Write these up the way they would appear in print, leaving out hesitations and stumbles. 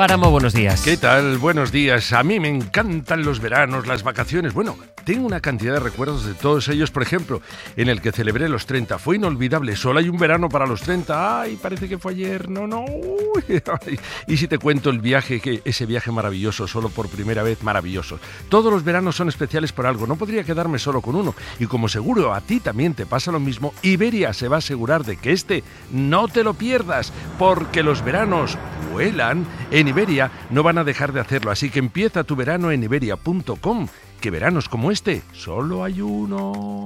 Páramo, buenos días. ¿Qué tal? Buenos días. A mí me encantan los veranos, las vacaciones. Bueno, tengo una cantidad de recuerdos de todos ellos. Por ejemplo, en el que celebré los 30. Fue inolvidable. Solo hay un verano para los 30. Ay, parece que fue ayer. No. Uy, ay. Y si te cuento el viaje, ese viaje maravilloso, solo por primera vez, maravilloso. Todos los veranos son especiales por algo. No podría quedarme solo con uno. Y como seguro a ti también te pasa lo mismo, Iberia se va a asegurar de que no te lo pierdas, porque los veranos vuelan. En Iberia no van a dejar de hacerlo, así que empieza tu verano en iberia.com, que veranos como este solo hay uno.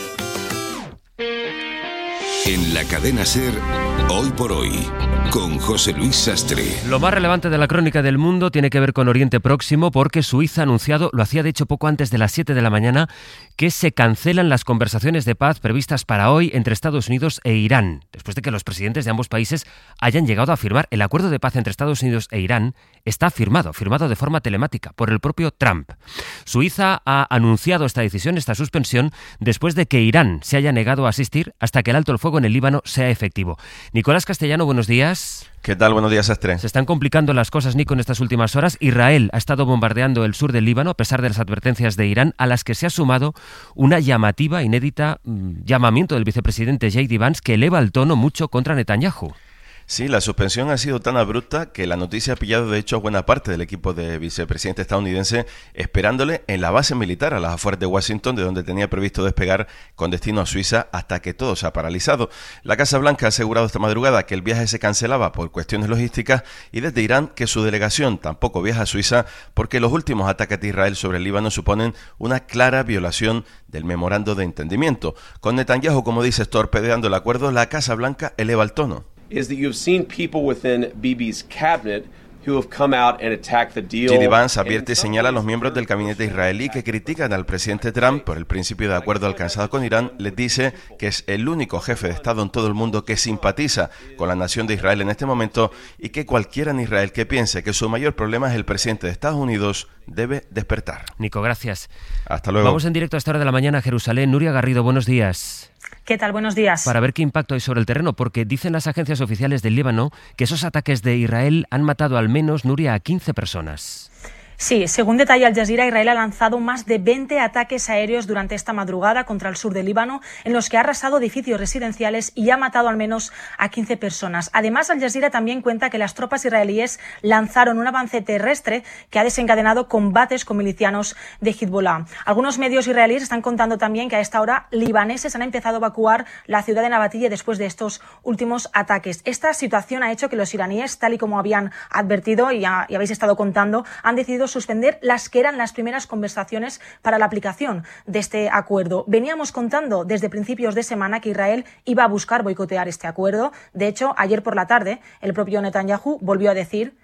En la cadena SER, Hoy por Hoy, con José Luis Sastre. Lo más relevante de la crónica del mundo tiene que ver con Oriente Próximo, porque Suiza ha anunciado, lo hacía de hecho poco antes de las 7 de la mañana, que se cancelan las conversaciones de paz previstas para hoy entre Estados Unidos e Irán, después de que los presidentes de ambos países hayan llegado a firmar el acuerdo de paz entre Estados Unidos e Irán. Está firmado de forma telemática por el propio Trump. Suiza ha anunciado esta decisión, esta suspensión, después de que Irán se haya negado a asistir hasta que el alto el fuego en el Líbano sea efectivo. Nicolás Castellano, buenos días. ¿Qué tal? Buenos días, Sastre. Se están complicando las cosas, Nico, en estas últimas horas. Israel ha estado bombardeando el sur del Líbano a pesar de las advertencias de Irán, a las que se ha sumado una llamativa, inédita llamamiento del vicepresidente J.D. Vance, que eleva el tono mucho contra Netanyahu. Sí, la suspensión ha sido tan abrupta que la noticia ha pillado de hecho a buena parte del equipo de vicepresidente estadounidense esperándole en la base militar a las afueras de Washington, de donde tenía previsto despegar con destino a Suiza, hasta que todo se ha paralizado. La Casa Blanca ha asegurado esta madrugada que el viaje se cancelaba por cuestiones logísticas, y desde Irán que su delegación tampoco viaja a Suiza porque los últimos ataques de Israel sobre el Líbano suponen una clara violación del memorando de entendimiento. Con Netanyahu, como dices, torpedeando el acuerdo, la Casa Blanca eleva el tono. Is that you've seen people within Bibi's cabinet who have come out and attacked the deal. J.D. Vance advierte y señala a los miembros del gabinete israelí que critican al presidente Trump por el principio de acuerdo alcanzado con Irán. Les dice que es el único jefe de Estado en todo el mundo que simpatiza con la nación de Israel en este momento, y que cualquiera en Israel que piense que su mayor problema es el presidente de Estados Unidos debe despertar. Nico, gracias. Hasta luego. Vamos en directo a esta hora de la mañana a Jerusalén. Nuria Garrido, buenos días. ¿Qué tal? Buenos días. Para ver qué impacto hay sobre el terreno, porque dicen las agencias oficiales del Líbano que esos ataques de Israel han matado al menos, Nuria, a 15 personas. Sí, según detalla Al Jazeera, Israel ha lanzado más de 20 ataques aéreos durante esta madrugada contra el sur del Líbano, en los que ha arrasado edificios residenciales y ha matado al menos a 15 personas. Además, Al Jazeera también cuenta que las tropas israelíes lanzaron un avance terrestre que ha desencadenado combates con milicianos de Hezbollah. Algunos medios israelíes están contando también que a esta hora libaneses han empezado a evacuar la ciudad de Nabatilla después de estos últimos ataques. Esta situación ha hecho que los iraníes, tal y como habían advertido y habéis estado contando, han decidido suspender las que eran las primeras conversaciones para la aplicación de este acuerdo. Veníamos contando desde principios de semana que Israel iba a buscar boicotear este acuerdo. De hecho, ayer por la tarde, el propio Netanyahu volvió a decir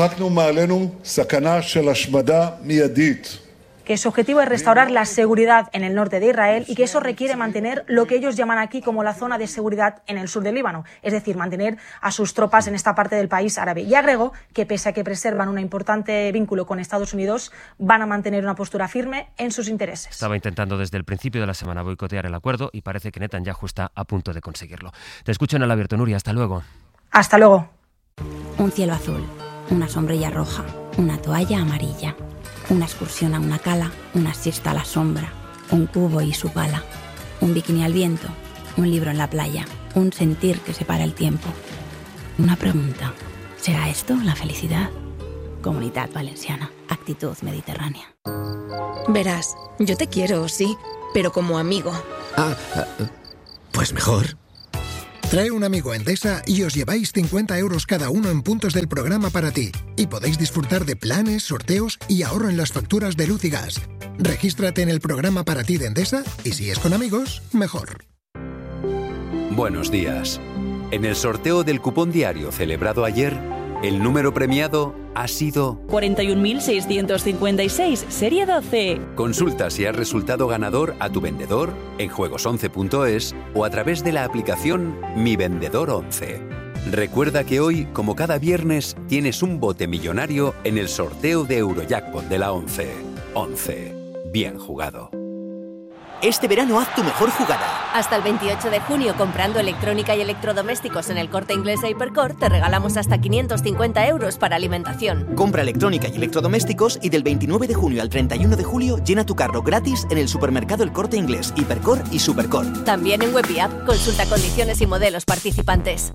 que su objetivo es restaurar la seguridad en el norte de Israel y que eso requiere mantener lo que ellos llaman aquí como la zona de seguridad en el sur del Líbano, es decir, mantener a sus tropas en esta parte del país árabe. Y agregó que pese a que preservan un importante vínculo con Estados Unidos, van a mantener una postura firme en sus intereses. Estaba intentando desde el principio de la semana boicotear el acuerdo y parece que Netanyahu está a punto de conseguirlo. Te escucho en el abierto, Nuria. Hasta luego. Hasta luego. Un cielo azul, una sombrilla roja, una toalla amarilla. Una excursión a una cala, una siesta a la sombra, un cubo y su pala, un bikini al viento, un libro en la playa, un sentir que separa el tiempo. Una pregunta, ¿será esto la felicidad? Comunitat Valenciana, actitud mediterránea. Verás, yo te quiero, sí, pero como amigo. Pues mejor. Trae un amigo a Endesa y os lleváis 50 euros cada uno en puntos del programa para ti. Y podéis disfrutar de planes, sorteos y ahorro en las facturas de luz y gas. Regístrate en el programa para ti de Endesa y si es con amigos, mejor. Buenos días. En el sorteo del cupón diario celebrado ayer, el número premiado ha sido 41.656, serie 12. Consulta si has resultado ganador a tu vendedor en juegos11.es o a través de la aplicación Mi Vendedor 11. Recuerda que hoy, como cada viernes, tienes un bote millonario en el sorteo de Eurojackpot de la 11. 11. Bien jugado. Este verano haz tu mejor jugada. Hasta el 28 de junio, comprando electrónica y electrodomésticos en el Corte Inglés e Hipercor, te regalamos hasta 550 euros para alimentación. Compra electrónica y electrodomésticos y del 29 de junio al 31 de julio llena tu carro gratis en el supermercado El Corte Inglés, Hipercor y Supercor. También en web y app. Consulta condiciones y modelos participantes.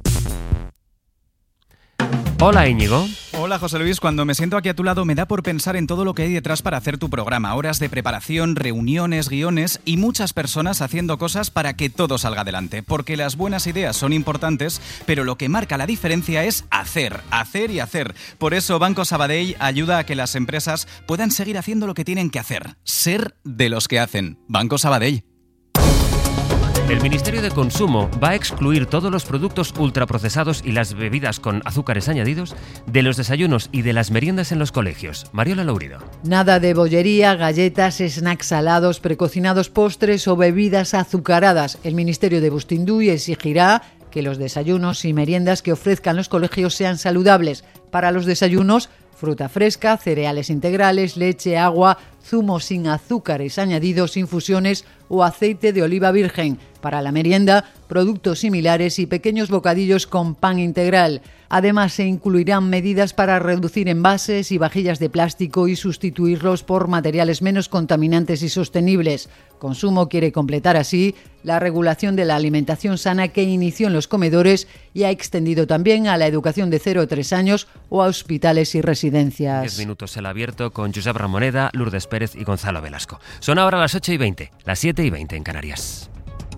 Hola, Íñigo. Hola, José Luis. Cuando me siento aquí a tu lado me da por pensar en todo lo que hay detrás para hacer tu programa. Horas de preparación, reuniones, guiones y muchas personas haciendo cosas para que todo salga adelante. Porque las buenas ideas son importantes, pero lo que marca la diferencia es hacer, hacer y hacer. Por eso Banco Sabadell ayuda a que las empresas puedan seguir haciendo lo que tienen que hacer. Ser de los que hacen. Banco Sabadell. El Ministerio de Consumo va a excluir todos los productos ultraprocesados y las bebidas con azúcares añadidos de los desayunos y de las meriendas en los colegios. Mariola Lourido. Nada de bollería, galletas, snacks salados, precocinados, postres o bebidas azucaradas. El Ministerio de Bustinduy exigirá que los desayunos y meriendas que ofrezcan los colegios sean saludables. Para los desayunos, fruta fresca, cereales integrales, leche, agua, zumo sin azúcares añadidos, infusiones o aceite de oliva virgen. Para la merienda, productos similares y pequeños bocadillos con pan integral. Además, se incluirán medidas para reducir envases y vajillas de plástico y sustituirlos por materiales menos contaminantes y sostenibles. Consumo quiere completar así la regulación de la alimentación sana que inició en los comedores y ha extendido también a la educación de 0 a 3 años o a hospitales y residencias. 10 minutos el abierto con Josep Ramoneda, Lourdes Pérez y Gonzalo Velasco. Son ahora las 8:20, las 7:20 en Canarias.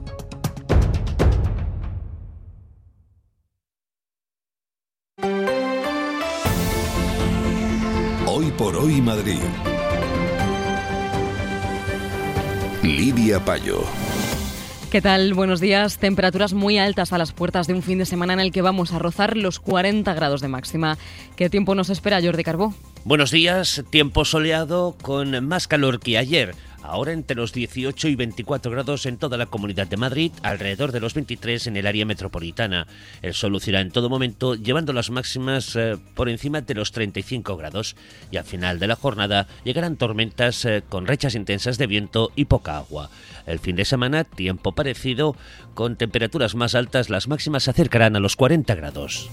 Hoy por hoy Madrid. Lidia Payo. ¿Qué tal? Buenos días. Temperaturas muy altas a las puertas de un fin de semana en el que vamos a rozar los 40 grados de máxima. ¿Qué tiempo nos espera, Jordi Carbó? Buenos días. Tiempo soleado con más calor que ayer. Ahora entre los 18 y 24 grados en toda la Comunidad de Madrid, alrededor de los 23 en el área metropolitana. El sol lucirá en todo momento, llevando las máximas por encima de los 35 grados. Y al final de la jornada llegarán tormentas con rachas intensas de viento y poca agua. El fin de semana, tiempo parecido, con temperaturas más altas, las máximas se acercarán a los 40 grados.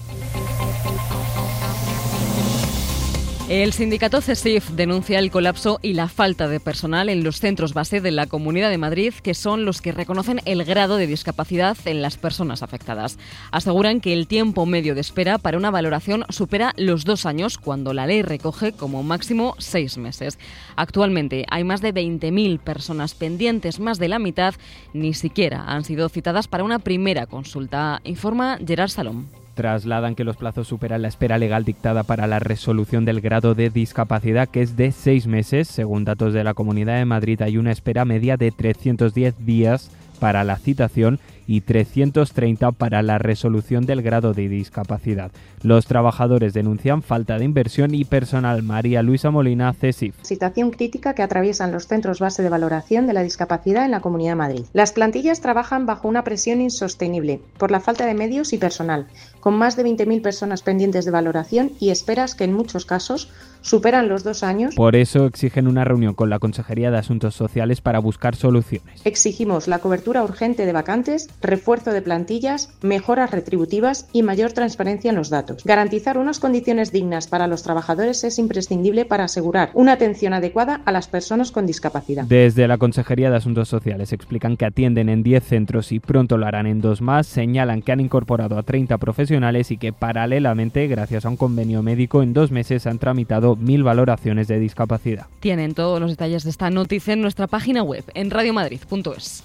El sindicato CESIF denuncia el colapso y la falta de personal en los centros base de la Comunidad de Madrid, que son los que reconocen el grado de discapacidad en las personas afectadas. Aseguran que el tiempo medio de espera para una valoración supera los 2 años, cuando la ley recoge como máximo 6 meses. Actualmente hay más de 20.000 personas pendientes, más de la mitad ni siquiera han sido citadas para una primera consulta, informa Gerard Salom. Trasladan que los plazos superan la espera legal dictada para la resolución del grado de discapacidad, que es de 6 meses. Según datos de la Comunidad de Madrid, hay una espera media de 310 días para la citación y 330 para la resolución del grado de discapacidad. Los trabajadores denuncian falta de inversión y personal. María Luisa Molina, CESIF. Situación crítica que atraviesan los centros base de valoración de la discapacidad en la Comunidad de Madrid. Las plantillas trabajan bajo una presión insostenible por la falta de medios y personal, con más de 20.000 personas pendientes de valoración y esperas que en muchos casos superan los 2 años. Por eso exigen una reunión con la Consejería de Asuntos Sociales para buscar soluciones. Exigimos la cobertura urgente de vacantes, refuerzo de plantillas, mejoras retributivas y mayor transparencia en los datos. Garantizar unas condiciones dignas para los trabajadores es imprescindible para asegurar una atención adecuada a las personas con discapacidad. Desde la Consejería de Asuntos Sociales explican que atienden en 10 centros y pronto lo harán en 2 más. Señalan que han incorporado a 30 profesionales y que paralelamente, gracias a un convenio médico, en 2 meses han tramitado 1.000 valoraciones de discapacidad. Tienen todos los detalles de esta noticia en nuestra página web, en radiomadrid.es.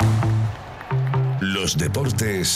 Los deportes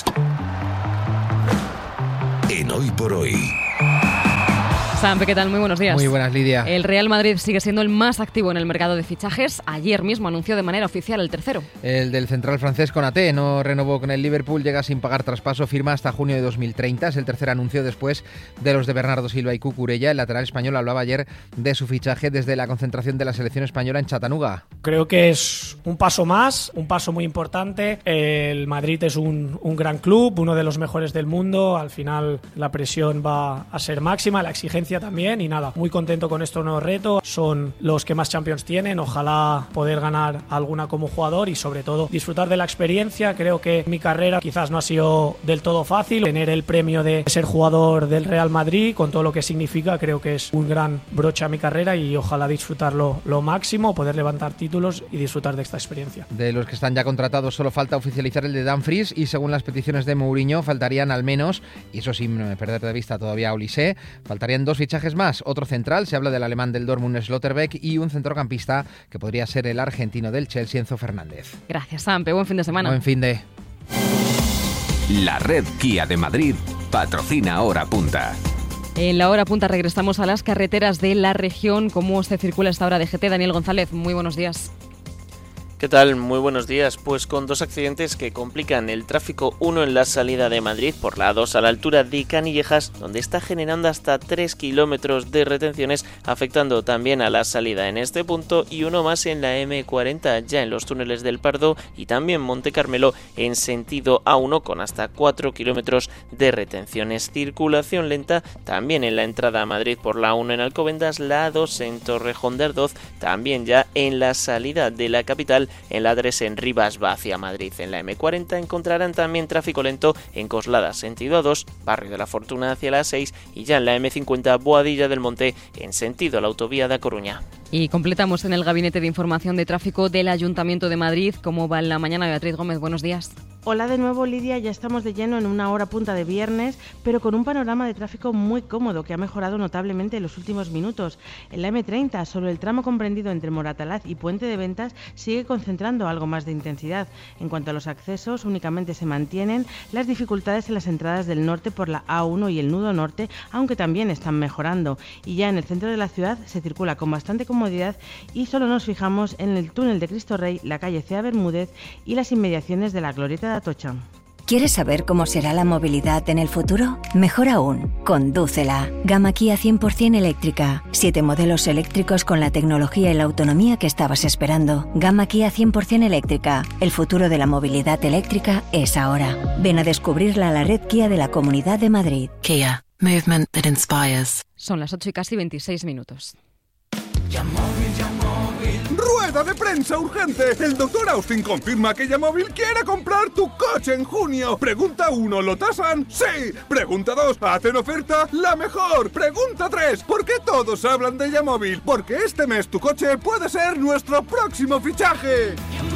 en Hoy por Hoy. Sampe, ¿qué tal? Muy buenos días. Muy buenas, Lidia. El Real Madrid sigue siendo el más activo en el mercado de fichajes. Ayer mismo anunció de manera oficial el tercero. El del central francés Konaté no renovó con el Liverpool, llega sin pagar traspaso, firma hasta junio de 2030. Es el tercer anuncio después de los de Bernardo Silva y Cucurella. El lateral español hablaba ayer de su fichaje desde la concentración de la selección española en Chattanooga. Creo que es un paso más, un paso muy importante. El Madrid es un gran club, uno de los mejores del mundo. Al final la presión va a ser máxima, la exigencia experiencia también y nada, muy contento con este nuevo reto. Son los que más Champions tienen, ojalá poder ganar alguna como jugador y sobre todo disfrutar de la experiencia. Creo que mi carrera quizás no ha sido del todo fácil. Tener el premio de ser jugador del Real Madrid con todo lo que significa, creo que es un gran broche a mi carrera y ojalá disfrutarlo lo máximo, poder levantar títulos y disfrutar de esta experiencia. De los que están ya contratados solo falta oficializar el de Dumfries y según las peticiones de Mourinho faltarían al menos, y eso sin perder de vista todavía a Olise, faltarían 2 fichajes más. Otro central, se habla del alemán del Dortmund Schlotterbeck, y un centrocampista que podría ser el argentino del Chelsea, Enzo Fernández. Gracias, Sampe. Buen fin de semana. Buen fin de... La red Kia de Madrid patrocina Hora Punta. En la Hora Punta regresamos a las carreteras de la región. ¿Cómo se circula esta hora de GT? Daniel González, muy buenos días. ¿Qué tal? Muy buenos días. Pues con 2 accidentes que complican el tráfico, uno en la salida de Madrid por la A2 a la altura de Canillejas, donde está generando hasta 3 kilómetros de retenciones, afectando también a la salida en este punto, y uno más en la M40 ya en los túneles del Pardo y también Monte Carmelo en sentido A1 con hasta 4 kilómetros de retenciones. Circulación lenta también en la entrada a Madrid por la A1 en Alcobendas, la A2 en Torrejón de Ardoz, también ya en la salida de la capital en la A3 en Rivas va hacia Madrid. En la M40 encontrarán también tráfico lento en Coslada sentido A2, Barrio de la Fortuna hacia la A6 y ya en la M50 Boadilla del Monte en sentido a la autovía de A Coruña. Y completamos en el Gabinete de Información de Tráfico del Ayuntamiento de Madrid. ¿Cómo va en la mañana? Beatriz Gómez, buenos días. Hola de nuevo, Lidia. Ya estamos de lleno en una hora punta de viernes, pero con un panorama de tráfico muy cómodo que ha mejorado notablemente en los últimos minutos. En la M30, solo el tramo comprendido entre Moratalaz y Puente de Ventas sigue concentrando algo más de intensidad. En cuanto a los accesos, únicamente se mantienen las dificultades en las entradas del norte por la A1 y el nudo norte, aunque también están mejorando. Y ya en el centro de la ciudad se circula con bastante comodidad y solo nos fijamos en el túnel de Cristo Rey, la calle Cea Bermúdez y las inmediaciones de la Glorieta de Atocha. ¿Quieres saber cómo será la movilidad en el futuro? Mejor aún, condúcela. Gama Kia 100% eléctrica. 7 modelos eléctricos con la tecnología y la autonomía que estabas esperando. Gama Kia 100% eléctrica. El futuro de la movilidad eléctrica es ahora. Ven a descubrirla a la red Kia de la Comunidad de Madrid. Kia. Movement that inspires. Son las 8 y casi 26 minutos. ¡Rueda de prensa urgente! El doctor Austin confirma que Yamóvil quiere comprar tu coche en junio. Pregunta 1, ¿lo tasan? ¡Sí! Pregunta 2, ¿hacen oferta? ¡La mejor! Pregunta 3, ¿por qué todos hablan de Yamóvil? Porque este mes tu coche puede ser nuestro próximo fichaje.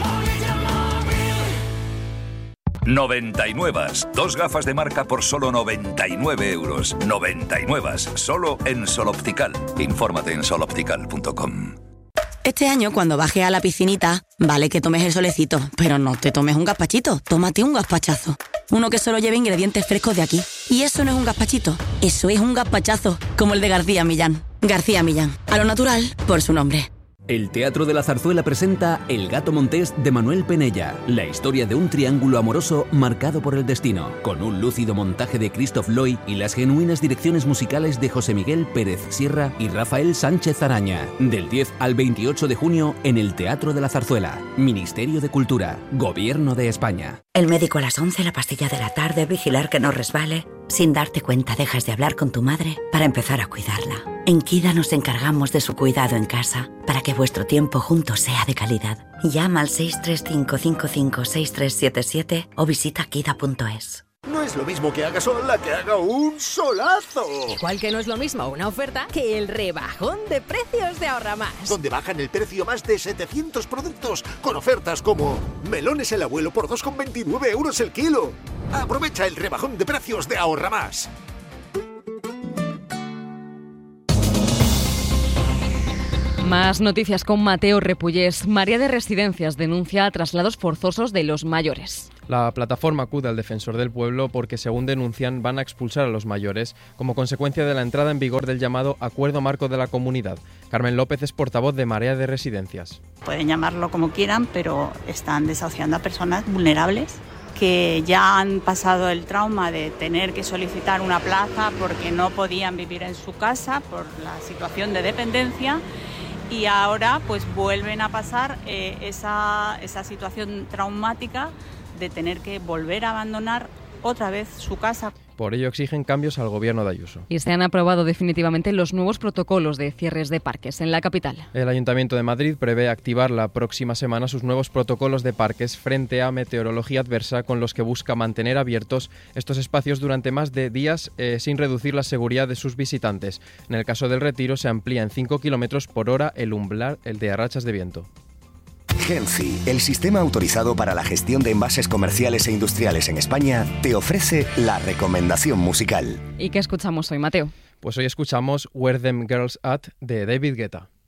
99. 2 gafas de marca por solo 99 euros. 99. Solo en Sol Optical. Infórmate en soloptical.com. Este año, cuando bajes a la piscinita, vale que tomes el solecito, pero no te tomes un gazpachito, tómate un gazpachazo. Uno que solo lleve ingredientes frescos de aquí. Y eso no es un gazpachito, eso es un gazpachazo, como el de García Millán. García Millán, a lo natural, por su nombre. El Teatro de la Zarzuela presenta El gato montés de Manuel Penella, la historia de un triángulo amoroso marcado por el destino, con un lúcido montaje de Christoph Loy y las genuinas direcciones musicales de José Miguel Pérez Sierra y Rafael Sánchez Araña. Del 10 al 28 de junio en el Teatro de la Zarzuela. Ministerio de Cultura, Gobierno de España. El médico a las 11, la pastilla de la tarde, vigilar que no resbale. Sin darte cuenta dejas de hablar con tu madre para empezar a cuidarla. En Kida nos encargamos de su cuidado en casa para que vuestro tiempo juntos sea de calidad. Llama al 635556377 o visita kida.es. No es lo mismo que haga sol a que haga un solazo. Igual que no es lo mismo una oferta que el rebajón de precios de Ahorra Más. Donde bajan el precio más de 700 productos con ofertas como melones el abuelo por 2,29 euros el kilo. Aprovecha el rebajón de precios de Ahorra Más. Más noticias con Mateo Repullés. María de Residencias denuncia traslados forzosos de los mayores. La plataforma acude al defensor del pueblo porque, según denuncian, van a expulsar a los mayores como consecuencia de la entrada en vigor del llamado Acuerdo Marco de la Comunidad. Carmen López es portavoz de Marea de Residencias. Pueden llamarlo como quieran, pero están desahuciando a personas vulnerables que ya han pasado el trauma de tener que solicitar una plaza porque no podían vivir en su casa por la situación de dependencia. Y ahora pues vuelven a pasar esa situación traumática de tener que volver a abandonar otra vez su casa. Por ello exigen cambios al gobierno de Ayuso. Y se han aprobado definitivamente los nuevos protocolos de cierres de parques en la capital. El Ayuntamiento de Madrid prevé activar la próxima semana sus nuevos protocolos de parques frente a meteorología adversa, con los que busca mantener abiertos estos espacios durante más de días sin reducir la seguridad de sus visitantes. En el caso del Retiro se amplía en 5 km por hora el umbral de rachas de viento. Genci, el sistema autorizado para la gestión de envases comerciales e industriales en España, te ofrece la recomendación musical. ¿Y qué escuchamos hoy, Mateo? Pues hoy escuchamos Where Them Girls At de David Guetta.